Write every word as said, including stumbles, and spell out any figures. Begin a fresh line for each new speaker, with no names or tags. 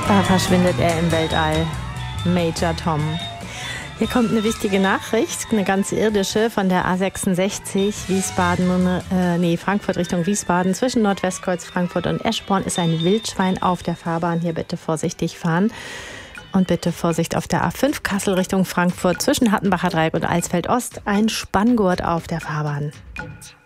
Da verschwindet er im Weltall. Major Tom. Hier kommt eine wichtige Nachricht, eine ganz irdische von der A sechsundsechzig, Wiesbaden, äh, nee, Frankfurt Richtung Wiesbaden. Zwischen Nordwestkreuz Frankfurt und Eschborn ist ein Wildschwein auf der Fahrbahn. Hier bitte vorsichtig fahren. Und bitte Vorsicht auf der A fünf Kassel Richtung Frankfurt. Zwischen Hattenbacher Dreieck und Alsfeld Ost ein Spanngurt auf der Fahrbahn.